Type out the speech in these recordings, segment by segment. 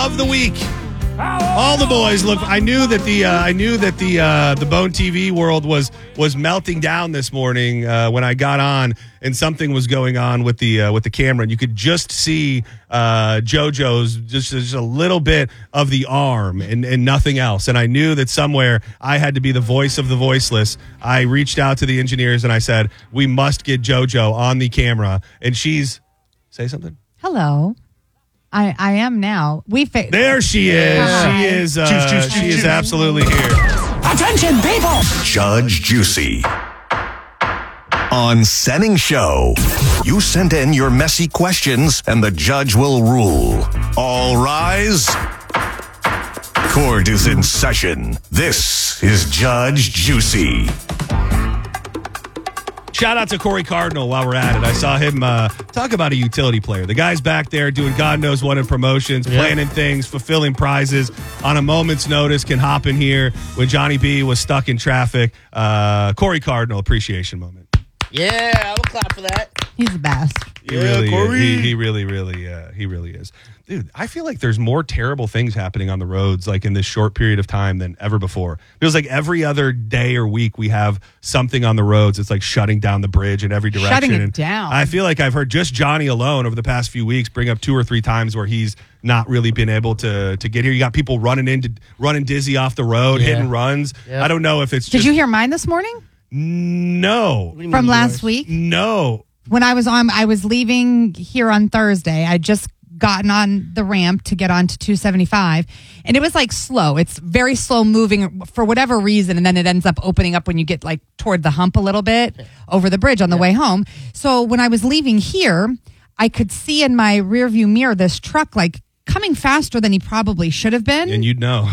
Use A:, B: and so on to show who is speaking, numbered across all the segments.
A: of the week. All the boys look. I knew that the Bone TV world was melting down this morning when I got on, and something was going on with the camera, and you could just see JoJo's just a little bit of the arm and nothing else. And I knew that somewhere I had to be the voice of the voiceless. I reached out to the engineers and I said, "We must get JoJo on the camera." And she's say something.
B: Hello. I am now.
A: There she is. Hi. She is absolutely here.
C: Attention, people!
D: Judge Juicy. On Senning Show, you send in your messy questions and the judge will rule. All rise. Court is in session. This is Judge Juicy.
A: Shout out to Corey Cardinal while we're at it. I saw him talk about a utility player. The guy's back there doing God knows what in promotions, planning things, fulfilling prizes on a moment's notice, can hop in here when Johnny B was stuck in traffic. Corey Cardinal appreciation moment.
C: Yeah, I will clap for that.
B: He's the best.
A: He really is. Dude, I feel like there's more terrible things happening on the roads like in this short period of time than ever before. It feels like every other day or week we have something on the roads. It's like shutting down the bridge in every direction.
B: Shutting it down.
A: I feel like I've heard just Johnny alone over the past few weeks bring up 2 or 3 times where he's not really been able to get here. You got people running dizzy off the road, hitting runs. Yep. I don't know if it's
B: Did you hear mine this morning?
A: No.
B: From last week?
A: No.
B: When I was leaving here on Thursday. I just gotten on the ramp to get onto 275, and it was like slow. It's very slow moving for whatever reason, and then it ends up opening up when you get like toward the hump a little bit over the bridge on the way home. So when I was leaving here, I could see in my rearview mirror this truck like coming faster than he probably should have been.
A: And you'd know.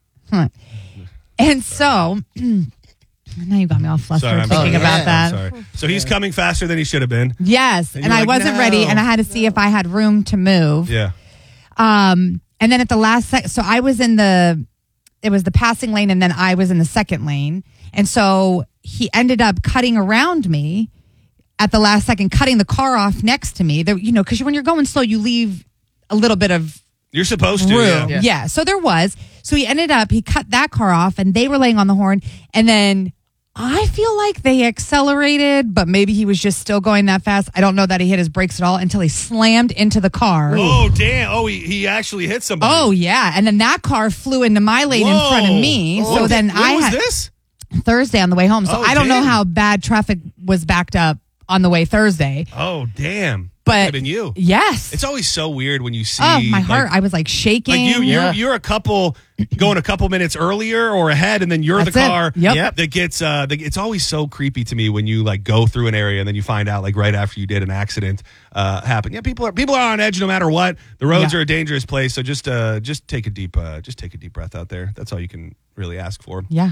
B: And so now you got me all flustered thinking about that.
A: I'm sorry. So he's coming faster than he should have been.
B: Yes, and I wasn't ready, and I had to see if I had room to move.
A: Yeah.
B: And then at the last second, so I was it was the passing lane, and then I was in the second lane, and so he ended up cutting around me at the last second, cutting the car off next to me. There, because when you're going slow, you leave a little bit of
A: You're supposed to,
B: room. Yeah. So there was. So he cut that car off, and they were laying on the horn, and then I feel like they accelerated, but maybe he was just still going that fast. I don't know that he hit his brakes at all until he slammed into the car.
A: Oh, damn. Oh, he actually hit somebody.
B: Oh, yeah. And then that car flew into my lane in front of me.
A: Whoa.
B: So then
A: When was this?
B: Thursday on the way home. So I don't know
A: damn.
B: how bad traffic was backed up on the way Thursday.
A: Oh, damn.
B: But
A: Could have been you.
B: Yes.
A: It's always so weird when you see.
B: Oh, my heart. I was like shaking.
A: Like you're a couple going a couple minutes earlier or ahead, and then you're
B: That's
A: the car
B: Yep.
A: that gets. It's always so creepy to me when you like go through an area and then you find out like right after you did an accident happen. Yeah, people are on edge no matter what. The roads are a dangerous place, so just take a deep breath out there. That's all you can really ask for.
B: Yeah.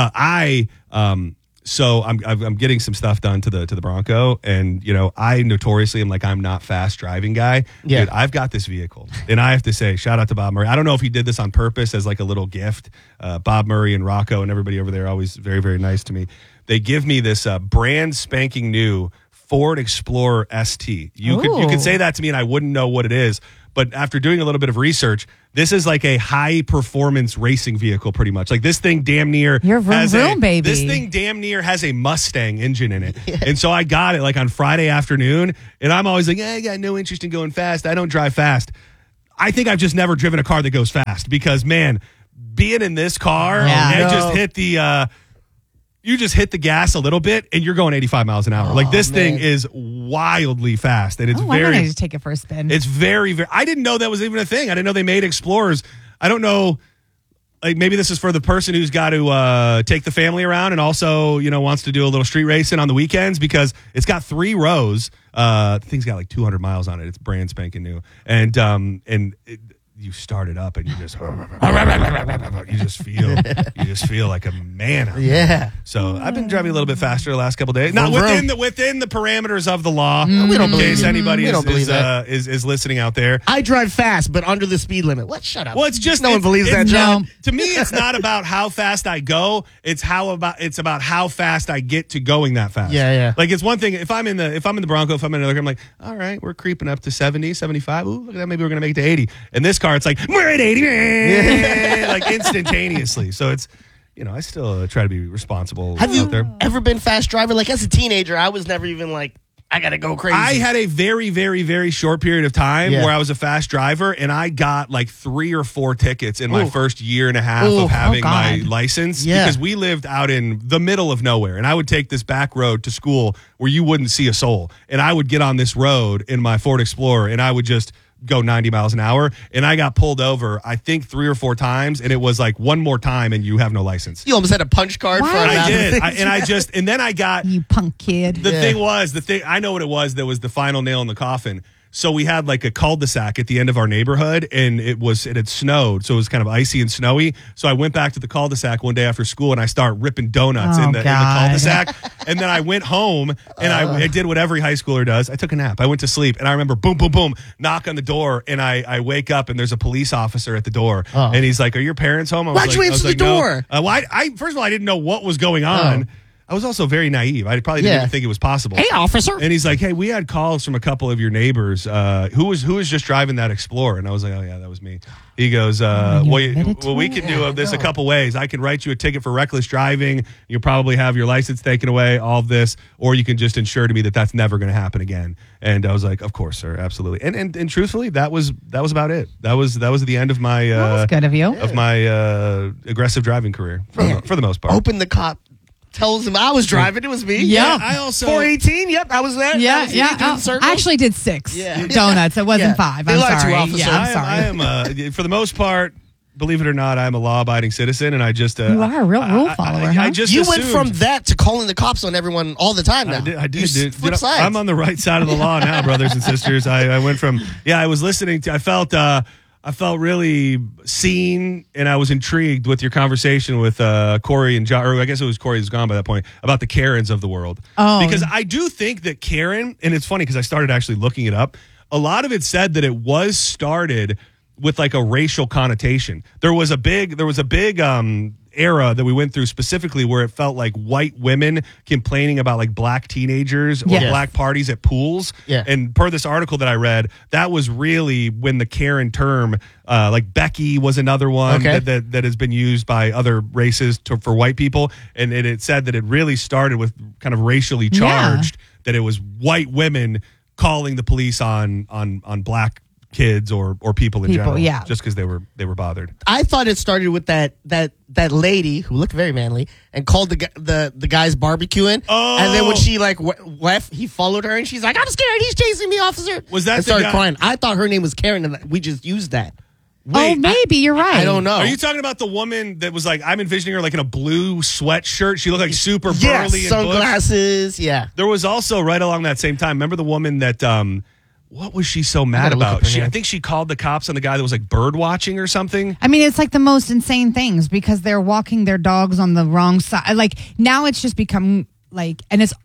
A: So I'm getting some stuff done to the Bronco, and I notoriously am like I'm not fast driving guy.
C: Yeah.
A: Dude, I've got this vehicle, and I have to say shout out to Bob Murray. I don't know if he did this on purpose as like a little gift. Bob Murray and Rocco and everybody over there are always very, very nice to me. They give me this brand spanking new Ford Explorer ST. You could say that to me and I wouldn't know what it is. But after doing a little bit of research, this is like a high performance racing vehicle, pretty much. Like this thing damn near
B: You're vroom, baby.
A: This thing damn near has a Mustang engine in it. And so I got it like on Friday afternoon, and I'm always like, I got no interest in going fast. I don't drive fast. I think I've just never driven a car that goes fast because, man, being in this car, you just hit the gas a little bit and you're going 85 miles an hour. Like this thing is wildly fast, and it's
B: why don't I just take it for a spin?
A: It's very, very. I didn't know that was even a thing. I didn't know they made Explorers. I don't know. Like maybe this is for the person who's got to take the family around and also wants to do a little street racing on the weekends, because it's got 3 rows. The thing's got like 200 miles on it. It's brand spanking new, and you start it up and you just feel like a man out there. So I've been driving a little bit faster the last couple of days. Not within the parameters of the law.
C: We don't believe
A: in case
C: you.
A: anybody
C: We don't believe that.
A: is listening out there.
C: I drive fast, but under the speed limit. What? Shut up.
A: Well, it's just
C: no one believes that, John.
A: To me, it's not about how fast I go. It's about how fast I get to going that fast.
C: Yeah.
A: Like it's one thing if I'm in the Bronco, if I'm in another car, I'm like, all right, we're creeping up to 70, 75. Ooh, look at that. Maybe we're gonna make it to 80. And this car, it's like, we're at 80, like instantaneously. So it's, I still try to be responsible
C: Have
A: out
C: you
A: there.
C: ever been fast driver? Like as a teenager, I was never even like, I gotta go crazy.
A: I had a very, very, very short period of time
C: Yeah.
A: where I was a fast driver, and I got like 3 or 4 tickets in my
C: Ooh.
A: first year and a half
C: Ooh.
A: of having
B: Oh,
A: my
B: God.
A: license
C: Yeah.
A: because we lived out in the middle of nowhere, and I would take this back road to school where you wouldn't see a soul, and I would get on this road in my Ford Explorer, and I would just go 90 miles an hour, and I got pulled over, I think 3 or 4 times, and it was like one more time, and you have no license.
C: You almost had a punch card for
B: Wow.
C: a
A: I
C: lot of
A: did,
C: things.
A: and then I got
B: You punk kid.
A: the
C: Yeah.
A: thing I know what it was that was the final nail in the coffin. So we had like a cul-de-sac at the end of our neighborhood, and it had snowed, so it was kind of icy and snowy. So I went back to the cul-de-sac one day after school, and I started ripping donuts
B: Oh,
A: in the
B: God.
A: cul-de-sac. And then I went home, and I did what every high schooler does. I took a nap. I went to sleep, and I remember boom, boom, boom, knock on the door, and I wake up, and there's a police officer at the door, and he's like, "Are your parents home?" I was
C: Why'd you
A: like,
C: answer the
A: "No."
C: door?
A: Well, I first of all, I didn't know what was going on. I was also very naive. I probably didn't
C: Yeah.
A: even think it was possible.
C: Hey, officer.
A: And he's like, "Hey, we had calls from a couple of your neighbors. Who was just driving that Explorer?" And I was like, "Oh yeah, that was me." He goes,
B: you admitted to
A: we
B: it?
A: can do this a couple ways. I can write you a ticket for reckless driving. You'll probably have your license taken away, all of this, or you can just ensure to me that that's never going to happen again." And I was like, "Of course, sir, absolutely." And truthfully, that was about it. That was the end of my
B: That was good of you.
A: aggressive driving career for the most part.
C: Open the cop. Tells him I was driving. It was me.
B: Yeah.
A: I also
C: 418. Yep, I was there.
B: Yeah,
C: That was me
B: yeah.
C: doing
B: Oh,
C: circles.
B: I actually did 6
C: Yeah.
B: donuts. It wasn't
C: Yeah.
B: 5.
C: They
B: I'm
C: lied to you,
B: sorry.
C: officer.
B: Yeah, I'm sorry.
A: I am for the most part, believe it or not, I'm a law-abiding citizen, and I just
B: You are a real rule follower, huh?
A: I just
C: You
A: assumed,
C: went from that to calling the cops on everyone all the time now.
A: I did.
C: You
A: Dude.
C: flip
A: Dude,
C: sides.
A: I'm on the right side of the law now, brothers and sisters. I went from I was listening to. I felt really seen, and I was intrigued with your conversation with Corey and John, or I guess it was Corey who's gone by that point, about the Karens of the world.
B: Oh.
A: Because I do think that Karen, and it's funny because I started actually looking it up, a lot of it said that it was started with like a racial connotation. There was a big era that we went through specifically where it felt like white women complaining about like black teenagers or
B: Yes.
A: black parties at pools.
C: Yeah.
A: And per this article that I read, that was really when the Karen term, like Becky was another one
C: Okay.
A: that has been used by other races for white people. And it said that it really started with kind of racially charged, that it was white women calling the police on black kids or people in general,
B: yeah.
A: just because they were bothered.
C: I thought it started with that lady who looked very manly and called the guys barbecuing.
A: Oh.
C: And then when she like left, he followed her and she's like, "I'm scared. He's chasing me, officer."
A: Was that
C: and
A: the
C: started
A: guy-
C: crying. I thought her name was Karen and we just used that.
B: Oh, maybe you're right.
C: I don't know.
A: Are you talking about the woman that was like, I'm envisioning her like in a blue sweatshirt? She looked like super burly
C: Yes,
A: and butch.
C: sunglasses. Yeah.
A: There was also right along that same time. Remember the woman that what was she so mad
C: gotta look
A: about?
C: up her
A: I
C: name.
A: think she called the cops on the guy that was like bird watching or something.
B: I mean, it's like the most insane things because they're walking their dogs on the wrong side. Like now it's just become like, and it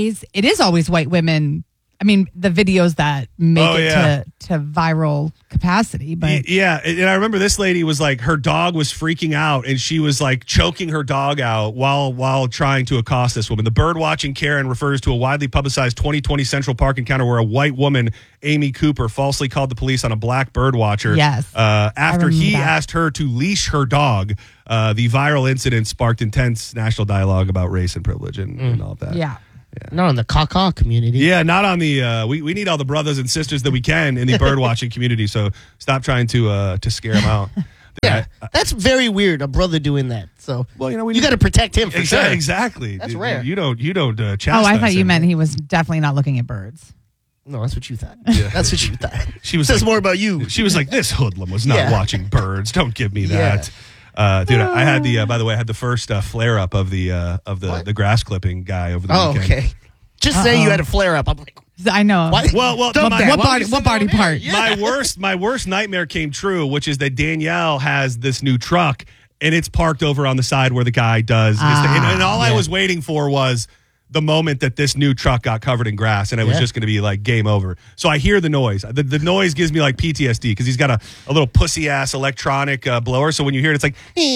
B: is always white women. I mean, the videos that make to viral capacity, but
A: Yeah, and I remember this lady was like, her dog was freaking out, and she was like choking her dog out while trying to accost this woman. The bird watching Karen refers to a widely publicized 2020 Central Park encounter where a white woman, Amy Cooper, falsely called the police on a black bird watcher.
B: Yes.
A: After
B: remember
A: he
B: that.
A: asked her to leash her dog. The viral incident sparked intense national dialogue about race and privilege and all of that.
B: yeah.
C: Not on the caca community.
A: Yeah, not on the. We need all the brothers and sisters that we can in the bird watching community. So stop trying to scare them out.
C: Yeah. That's very weird, a brother doing that. So,
A: Well,
C: you got to protect him for sure.
A: Exactly.
C: That's rare.
A: You don't chastise
B: Oh, I thought you
A: him.
B: meant he was definitely not looking at birds.
C: No, that's what you thought. That's what you thought.
A: She was
C: Says
A: like-
C: more about you.
A: She was like, "This hoodlum was not
C: Yeah.
A: watching birds. Don't give me that." Dude, I had the. By the way, I had the first flare up of the grass clipping guy over the
C: Oh,
A: weekend.
C: okay. Just say you had a flare up. I'm like,
B: I know.
C: why?
A: Well,
C: Dump
A: my-
C: that.
B: what
C: Why
B: body?
C: would you
B: What
C: say
B: body
C: that on air?
B: part?
C: Yeah.
A: my worst nightmare came true, which is that Danielle has this new truck and it's parked over on the side where the guy does. And all I was waiting for was the moment that this new truck got covered in grass, and it was
C: Yeah.
A: just going to be like game over. So I hear the noise. The noise gives me like PTSD because he's got a little pussy ass electronic blower. So when you hear it, it's like,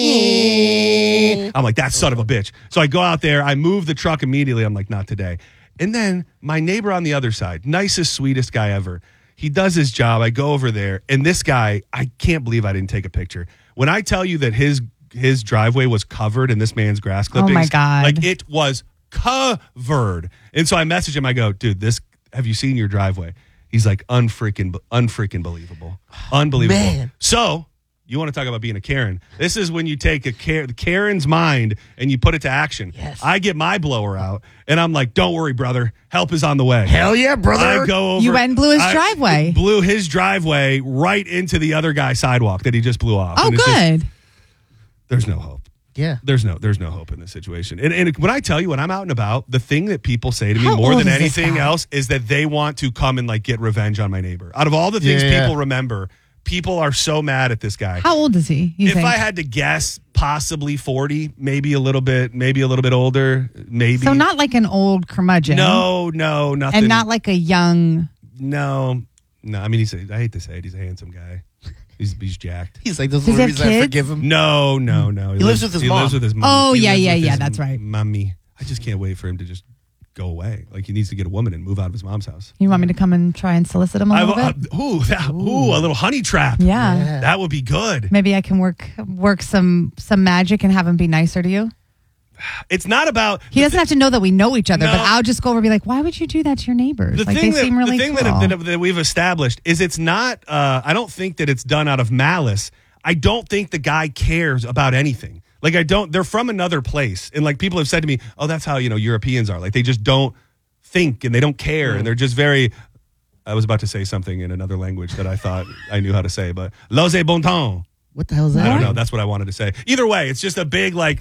A: I'm like, that son of a bitch. So I go out there, I move the truck immediately. I'm like, not today. And then my neighbor on the other side, nicest, sweetest guy ever. He does his job. I go over there, and this guy, I can't believe I didn't take a picture. When I tell you that his driveway was covered in this man's grass clippings,
B: my God.
A: like it was covered. And so I message him. I go, dude, have you seen your driveway? He's like, unfreaking believable. Unbelievable.
C: Man.
A: So you want to talk about being a Karen. This is when you take Karen's mind and you put it to action.
C: Yes.
A: I get my blower out, and I'm like, don't worry, brother. Help is on the way.
C: Hell yeah, brother.
A: I go over.
B: You went and blew his driveway.
A: Blew his driveway right into the other guy's sidewalk that he just blew off.
B: Oh,
A: And it's just-
B: good.
A: there's no hope.
C: Yeah.
A: There's no hope in this situation. And when I tell you, when I'm out and about, the thing that people say to me
B: How
A: more
B: old
A: than
B: is this
A: anything
B: guy?
A: else is that they want to come and like get revenge on my neighbor. Out of all the things
C: Yeah.
A: people remember, people are so mad at this guy.
B: How old is he? You
A: If
B: think?
A: I had to guess, possibly 40, maybe a little bit older, maybe.
B: So not like an old curmudgeon.
A: No, nothing.
B: And not like a young.
A: No. I mean, I hate to say it, he's a handsome guy. He's jacked.
C: He's like, there's
B: Does
C: no
B: he have
C: reason I
B: kids?
C: forgive him.
A: No.
C: He lives with his mom.
A: Lives with his mom.
B: Oh,
A: He
B: yeah,
A: lives
B: yeah,
A: with
B: yeah,
A: his
B: that's right.
A: Mommy. I just can't wait for him to just go away. Like, he needs to get a woman and move out of his mom's house.
B: You want me to come and try and solicit him a little bit?
A: A little honey trap.
B: Yeah.
A: That would be good.
B: Maybe I can work some magic and have him be nicer to you.
A: It's not about...
B: He doesn't have to know that we know each other,
A: No.
B: but I'll just go over and be like, why would you do that to your neighbors?
A: The
B: Like,
A: thing,
B: they seem really
A: the thing
B: cool.
A: that we've established is it's not... I don't think that it's done out of malice. I don't think the guy cares about anything. Like, they're from another place. And like, people have said to me, oh, that's how, Europeans are. Like, they just don't think and they don't care. And they're just very... I was about to say something in another language that I thought I knew how to say, but lose bon temps.
C: What the hell is that?
A: I don't know. That's what I wanted to say. Either way, it's just a big like,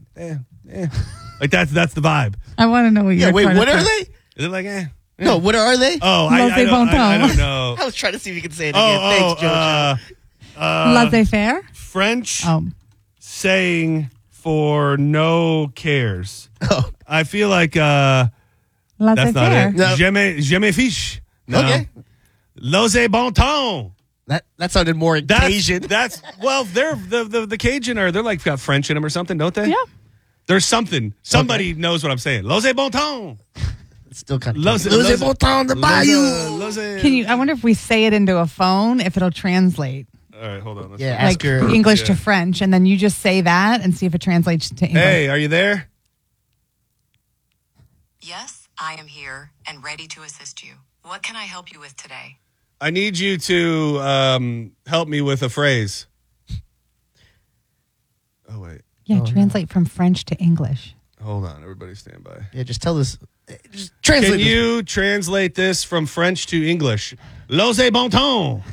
A: like that's the vibe.
B: I want to know what you're
C: Yeah, wait,
B: trying
C: what
B: to
C: are
B: say.
C: they?
A: Is it like
C: No, what are they?
A: Oh,
B: Laissez
A: I
B: bon
A: don't
B: temps.
A: know.
C: I was trying to see if you could say it again. Thanks, Jojo.
B: Laissez-faire?
A: French
B: Oh.
A: saying for no cares.
C: Oh.
A: I feel like that's not
B: Laissez-faire.
A: it.
C: No.
A: Je me fiche. No.
C: Okay.
A: Lose bon temps.
C: That sounded more Cajun.
A: That's well, they're the Cajun they're like got French in them or something, don't they?
B: Yeah.
A: There's something. Somebody knows what I'm saying. Lose bon temps.
C: It's still kind of
A: Lose
C: bon temps de bayou.
B: Can you? I wonder if we say it into a phone, if it'll translate.
A: All right, hold on. Let's
C: Yeah,
B: Like
C: ask her.
B: English to French, and then you just say that and see if it translates to English.
A: Hey, are you there?
E: Yes, I am here and ready to assist you. What can I help you with today?
A: I need you to help me with a phrase. Oh, wait.
B: Yeah, translate from French to English.
A: Hold on. Everybody stand by.
C: Yeah, just tell us. Just translate.
A: Can
C: this.
A: you translate this from French to English? Lose bon temps.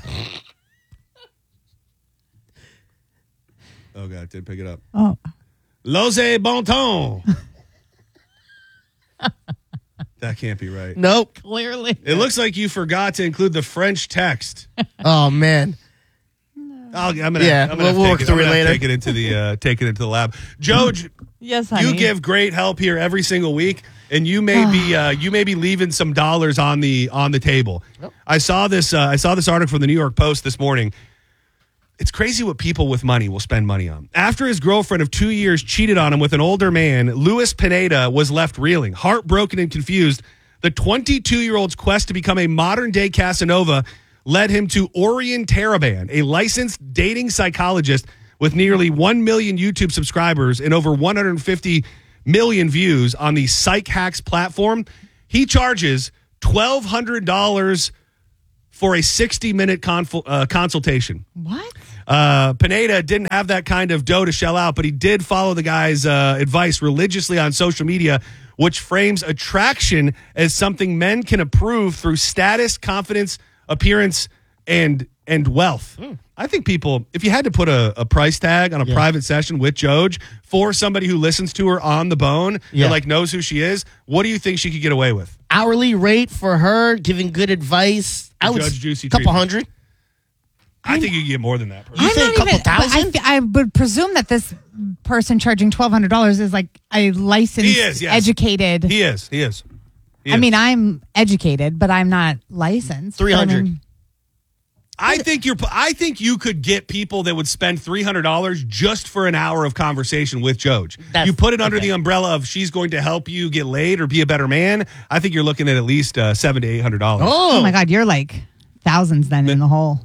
A: Oh, God. Didn't pick it up.
B: Oh,
A: Lose bon temps. That can't be right.
C: Nope.
B: clearly.
A: It looks like you forgot to include the French text.
C: Oh man.
A: I'm gonna,
C: Yeah,
A: I'm gonna
C: we'll work through it later.
A: Take it into the lab. Joj,
B: Yes, honey.
A: you give great help here every single week, and you may be leaving some dollars on the table. I saw this article from the New York Post this morning. It's crazy what people with money will spend money on. After his girlfriend of 2 years cheated on him with an older man, Luis Pineda was left reeling, heartbroken and confused. The 22-year-old's quest to become a modern-day Casanova led him to Orion Taraban, a licensed dating psychologist with nearly 1 million YouTube subscribers and over 150 million views on the Psych Hacks platform. He charges $1,200 for a 60-minute consultation.
B: What?
A: Pineda didn't have that kind of dough to shell out, but he did follow the guy's advice religiously on social media, which frames attraction as something men can approve through status, confidence, appearance, and wealth. I think people, if you had to put a price tag on a private session with Joj for somebody who listens to her on the bone and like knows who she is, what do you think she could get away with?
C: Hourly rate for her giving good advice. I would
A: Judge Juicy
C: couple
A: treatment.
C: hundred.
A: I think you can get more than that.
C: You
B: I'm
C: think
B: not
C: a couple thousand?
B: but I would presume that this person charging $1,200 is like a licensed,
A: He is, yes.
B: educated.
A: He is.
B: I mean, I'm educated, but I'm not licensed.
C: 300.
A: I think you could get people that would spend $300 just for an hour of conversation with Joj. You put it under the umbrella of she's going to help you get laid or be a better man. I think you're looking at least $700 to $800.
B: Oh my God, you're like thousands then in the hole.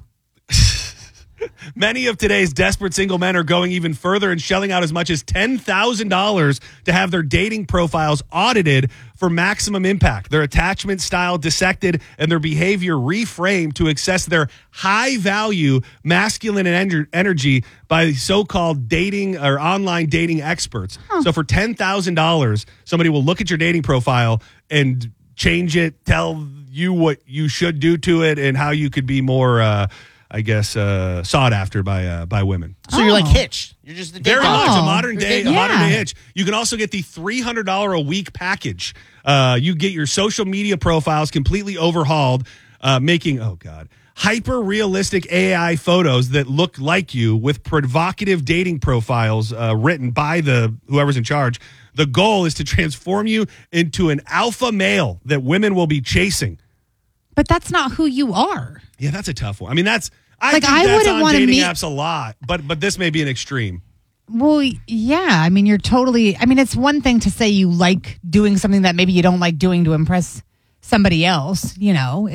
A: Many of today's desperate single men are going even further and shelling out as much as $10,000 to have their dating profiles audited for maximum impact, their attachment style dissected, and their behavior reframed to access their high-value masculine energy by so-called dating or online dating experts. So for $10,000, somebody will look at your dating profile and change it, tell you what you should do to it, and how you could be more sought after by women.
C: So you're like Hitch. You're just the
A: Very much a
B: Oh.
A: modern day
B: Yeah.
A: Hitch. You can also get the $300 a week package. You get your social media profiles completely overhauled, making hyper realistic AI photos that look like you with provocative dating profiles written by whoever's in charge. The goal is to transform you into an alpha male that women will be chasing.
B: But that's not who you are.
A: Yeah, that's a tough one. I mean, I
B: Like,
A: think
B: I
A: that's
B: wouldn't
A: on
B: wanna
A: dating
B: meet-
A: apps a lot, but this may be an extreme.
B: Well, yeah. I mean, it's one thing to say you like doing something that maybe you don't like doing to impress somebody else. You know,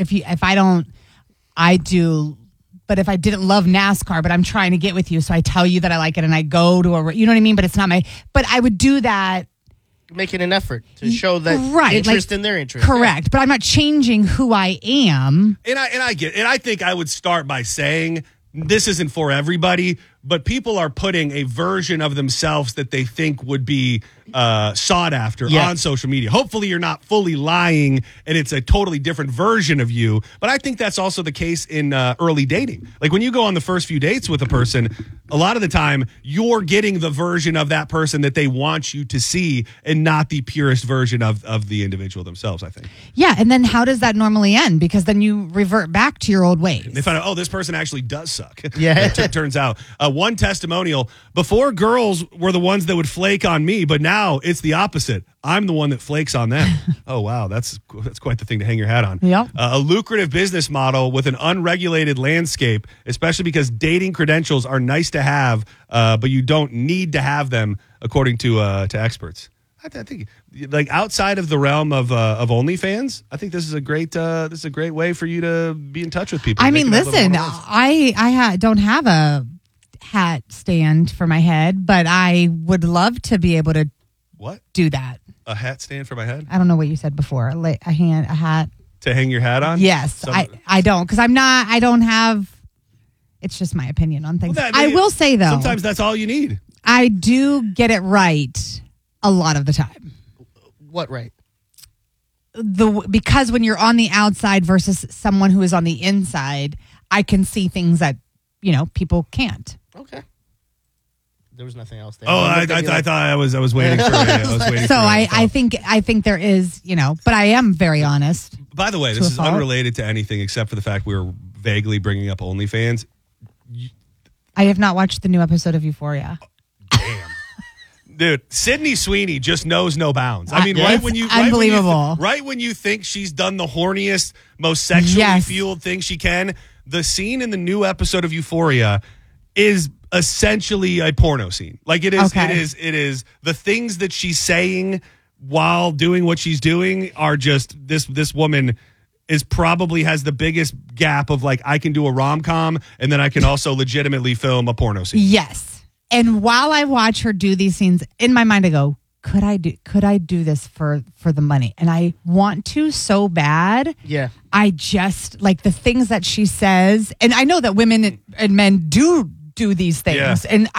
B: I do. But if I didn't love NASCAR, but I'm trying to get with you, so I tell you that I like it and I go to you know what I mean? But it's not but I would do that.
C: making an effort to show that
B: Right,
C: interest
B: like,
C: in their interest.
B: Correct. But I'm not changing who I am.
A: And I get it. And I think I would start by saying this isn't for everybody, but people are putting a version of themselves that they think would be sought after on social media. Hopefully you're not fully lying and it's a totally different version of you. But I think that's also the case in early dating. Like when you go on the first few dates with a person, a lot of the time you're getting the version of that person that they want you to see and not the purest version of the individual themselves, I think.
B: Yeah. And then how does that normally end? Because then you revert back to your old ways.
A: They find out, this person actually does suck.
C: Yeah.
A: It turns out. One testimonial, before girls were the ones that would flake on me, but now it's the opposite. I'm the one that flakes on them. Oh, wow. That's quite the thing to hang your hat on.
B: Yep.
A: A lucrative business model with an unregulated landscape, especially because dating credentials are nice to have, but you don't need to have them, according to experts. I think, like outside of the realm of OnlyFans, I think this is a great way for you to be in touch with people.
B: I
A: Make
B: mean,
A: it a little
B: listen,
A: more nice.
B: I don't have a hat stand for my head, but I would love to be able to
A: What?
B: do that.
A: A hat stand for my head
B: I don't know what you said before. A hat.
A: to hang your hat on?
B: Yes, I don't, because I don't have. It's just my opinion on things.
A: Well,
B: I will say though,
A: sometimes that's all you need.
B: I do get it right a lot of the time.
C: What right?
B: Because when you're on the outside versus someone who is on the inside, I can see things that people can't.
C: Okay. There was nothing else there.
A: Oh, I thought I was waiting for it. I was waiting
B: So
A: for it.
B: I think there is, but I am very honest.
A: By the way,
B: to
A: this
B: a
A: is
B: fault.
A: unrelated to anything except for the fact we were vaguely bringing up OnlyFans.
B: I have not watched the new episode of Euphoria.
A: Dude, Sydney Sweeney just knows no bounds. I mean,
B: It's
A: right when you
B: unbelievable.
A: right when you think she's done the horniest, most sexually
B: Yes.
A: fueled thing she can, the scene in the new episode of Euphoria is essentially a porno scene. Like it is,
B: Okay.
A: it is the things that she's saying while doing what she's doing are just this woman is probably has the biggest gap of like I can do a rom-com and then I can also legitimately film a porno scene.
B: Yes. And while I watch her do these scenes, in my mind I go, could I do this for the money? And I want to so bad.
C: Yeah.
B: I just like the things that she says, and I know that women and men do these things,
A: Yeah.
B: and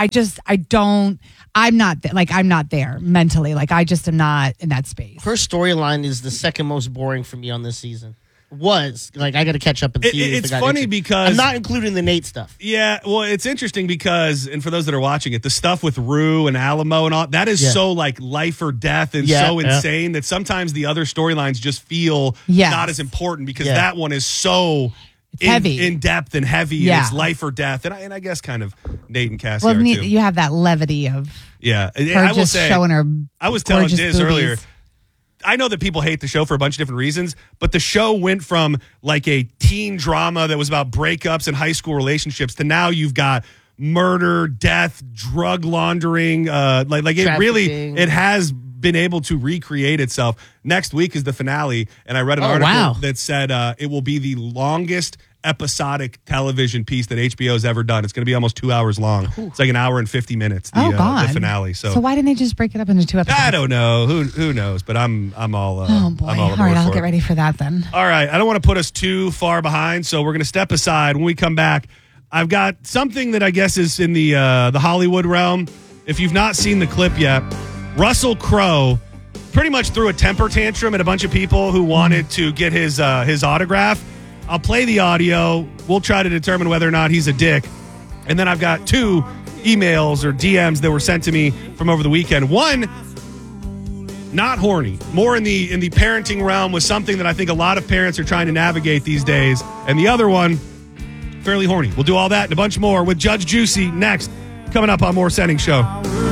B: I'm not there mentally. Like I just am not in that space.
C: Her storyline is the second most boring for me on this season. Was like I got to catch up and see. if
A: It's
C: I got
A: funny
C: into-
A: because
C: I'm not including the Nate stuff.
A: Yeah, well, it's interesting because, and for those that are watching it, the stuff with Rue and Alamo and all that is
C: Yeah.
A: so like life or death and
C: Yeah,
A: so
C: yeah.
A: insane that sometimes the other storylines just feel
B: Yes.
A: not as important because
C: Yeah.
A: that one is so
B: heavy.
A: in depth and heavy.
B: Yeah.
A: And it's life or death, and I guess kind of Nate and Cassie
B: Well,
A: are too.
B: you have that levity of
A: Yeah,
B: her
A: I will
B: just
A: say.
B: showing her.
A: I was telling
B: gorgeous
A: Diz
B: boobies.
A: earlier. I know that people hate the show for a bunch of different reasons, but the show went from like a teen drama that was about breakups and high school relationships to now you've got murder, death, drug laundering. Like it really,
C: Trafficking.
A: it has been able to recreate itself. Next week is the finale, and I read an
C: Oh,
A: article
C: wow.
A: that said it will be the longest episodic television piece that HBO's ever done. It's going to be almost 2 hours long. It's like an hour and 50 minutes.
B: Oh, God.
A: The finale. So
B: why didn't they just break it up into 2 episodes?
A: I don't know. Who knows? But I'm all.
B: Oh boy!
A: I'm
B: All right, I'll
A: for
B: get
A: it.
B: ready for that then.
A: All right, I don't want to put us too far behind, so we're going to step aside. When we come back, I've got something that I guess is in the Hollywood realm. If you've not seen the clip yet, Russell Crowe pretty much threw a temper tantrum at a bunch of people who wanted to get his autograph. I'll play the audio. We'll try to determine whether or not he's a dick. And then I've got 2 emails or DMs that were sent to me from over the weekend. One, not horny, more in the parenting realm, was something that I think a lot of parents are trying to navigate these days. And the other one, fairly horny. We'll do all that and a bunch more with Judge Juicy next, coming up on More Sending Show.